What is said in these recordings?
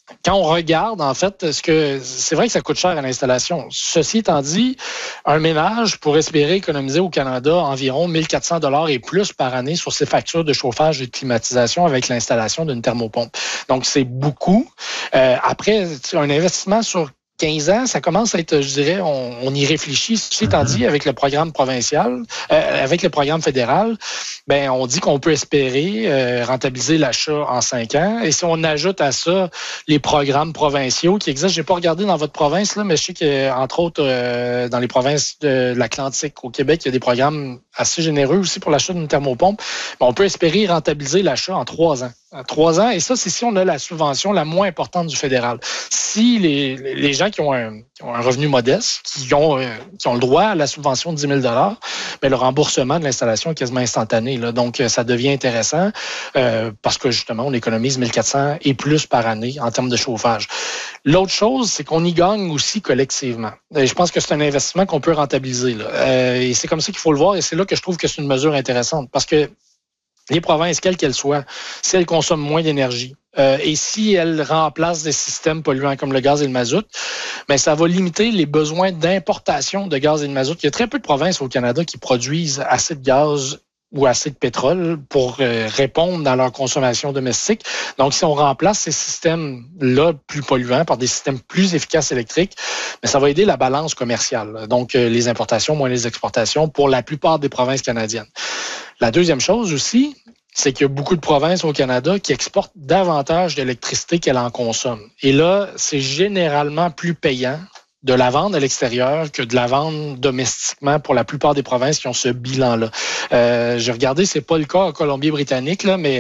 quand on regarde, en fait, c'est vrai que ça coûte cher à l'installation. Ceci étant dit, un ménage pourrait espérer économiser au Canada environ 1 400 $ et plus par année sur ses factures de chauffage et de climatisation avec l'installation d'une thermopompe. Donc, c'est beaucoup. Après, un investissement sur 15 ans, ça commence à être, je dirais, on y réfléchit. Ceci étant dit, avec le programme provincial, avec le programme fédéral, ben on dit qu'on peut espérer rentabiliser l'achat en 5 ans. Et si on ajoute à ça les programmes provinciaux qui existent, j'ai pas regardé dans votre province, là, mais je sais qu'entre autres, dans les provinces de l'Atlantique, au Québec, il y a des programmes assez généreux aussi pour l'achat d'une thermopompe. Ben, on peut espérer rentabiliser l'achat en 3 ans. 3 ans, et ça, c'est si on a la subvention la moins importante du fédéral. Si les gens qui ont un revenu modeste, qui ont le droit à la subvention de 10 000 $, mais le remboursement de l'installation est quasiment instantané. Là. Donc, ça devient intéressant parce que, justement, on économise 1 400 et plus par année en termes de chauffage. L'autre chose, c'est qu'on y gagne aussi collectivement. Et je pense que c'est un investissement qu'on peut rentabiliser. Là. Et c'est comme ça qu'il faut le voir, et c'est là que je trouve que c'est une mesure intéressante parce que les provinces, quelles qu'elles soient, si elles consomment moins d'énergie et si elles remplacent des systèmes polluants comme le gaz et le mazout, bien, ça va limiter les besoins d'importation de gaz et de mazout. Il y a très peu de provinces au Canada qui produisent assez de gaz ou assez de pétrole pour répondre à leur consommation domestique. Donc, si on remplace ces systèmes-là plus polluants par des systèmes plus efficaces électriques, bien, ça va aider la balance commerciale. Donc, les importations moins les exportations pour la plupart des provinces canadiennes. La deuxième chose aussi, c'est qu'il y a beaucoup de provinces au Canada qui exportent davantage d'électricité qu'elles en consomment. Et là, c'est généralement plus payant de la vendre à l'extérieur que de la vendre domestiquement pour la plupart des provinces qui ont ce bilan-là. J'ai regardé, c'est pas le cas en Colombie-Britannique, là, mais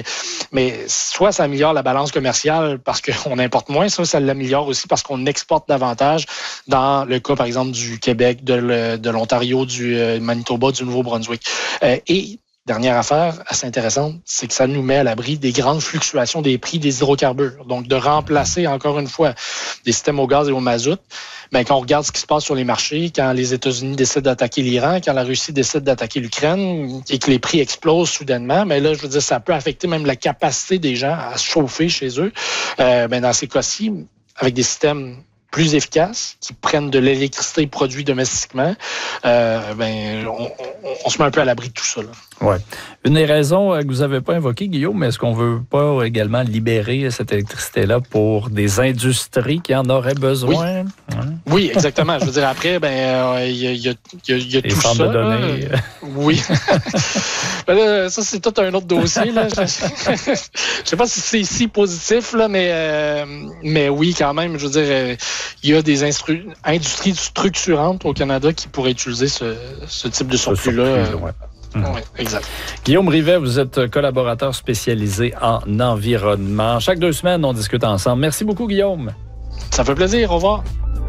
soit ça améliore la balance commerciale parce qu'on importe moins, soit ça l'améliore aussi parce qu'on exporte davantage dans le cas, par exemple, du Québec, de l'Ontario, du Manitoba, du Nouveau-Brunswick. Et dernière affaire assez intéressante, c'est que ça nous met à l'abri des grandes fluctuations des prix des hydrocarbures. Donc, de remplacer, encore une fois, des systèmes au gaz et au mazout, bien, quand on regarde ce qui se passe sur les marchés, quand les États-Unis décident d'attaquer l'Iran, quand la Russie décide d'attaquer l'Ukraine et que les prix explosent soudainement, bien là, je veux dire, ça peut affecter même la capacité des gens à se chauffer chez eux. Bien, dans ces cas-ci, avec des systèmes plus efficaces, qui prennent de l'électricité produite domestiquement, on se met un peu à l'abri de tout ça. Oui. Une des raisons que vous n'avez pas invoquées, Guillaume, est-ce qu'on ne veut pas également libérer cette électricité-là pour des industries qui en auraient besoin? Oui, exactement. Je veux dire, après, il y a tout ça. De données. Oui. Là, ça, c'est tout un autre dossier. Là. Je ne sais pas si c'est si positif, là, mais oui, quand même, je veux dire, il y a des industries structurantes au Canada qui pourraient utiliser ce type de surplus-là. Oui, exact. Guillaume Rivet, vous êtes collaborateur spécialisé en environnement. Chaque 2 semaines, on discute ensemble. Merci beaucoup, Guillaume. Ça fait plaisir. Au revoir.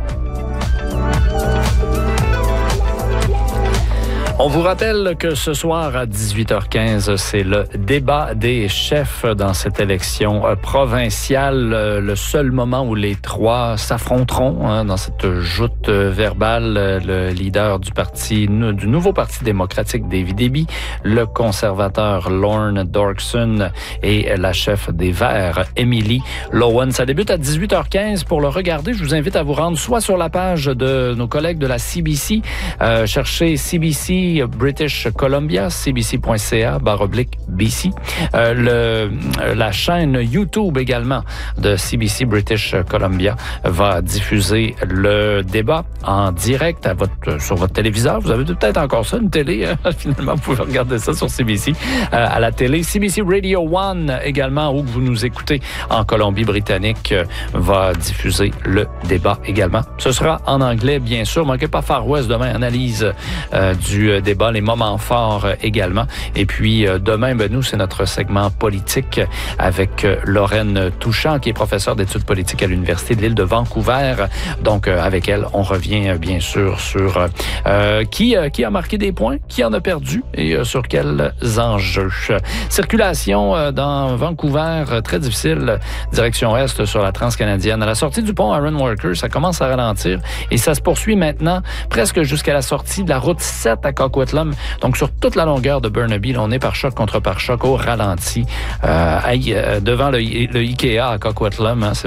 On vous rappelle que ce soir à 18h15, c'est le débat des chefs dans cette élection provinciale. Le seul moment où les 3 s'affronteront dans cette joute verbale. Le leader du nouveau Parti démocratique, David Eby, le conservateur Lorne Dorkson et la chef des Verts, Emily Lowen. Ça débute à 18h15. Pour le regarder, je vous invite à vous rendre soit sur la page de nos collègues de la CBC, cherchez CBC British Columbia, cbc.ca/BC. La chaîne YouTube également de CBC British Columbia va diffuser le débat en direct sur votre téléviseur. Vous avez peut-être encore ça, une télé. Finalement, vous pouvez regarder ça sur CBC à la télé. CBC Radio One également, où vous nous écoutez en Colombie-Britannique, va diffuser le débat également. Ce sera en anglais, bien sûr. Manquez pas Far West demain, analyse du débat, les moments forts également. Et puis demain, nous, c'est notre segment politique avec Lorraine Touchant, qui est professeure d'études politiques à l'Université de l'île de Vancouver. Donc, avec elle, on revient bien sûr sur qui a marqué des points, qui en a perdu et sur quels enjeux. Circulation dans Vancouver, très difficile, direction est sur la transcanadienne. À la sortie du pont Aaron Walker, ça commence à ralentir et ça se poursuit maintenant presque jusqu'à la sortie de la route 7 à Coquitlam. Donc, sur toute la longueur de Burnaby, là, on est pare-choc contre pare-choc au ralenti devant le IKEA à Coquitlam.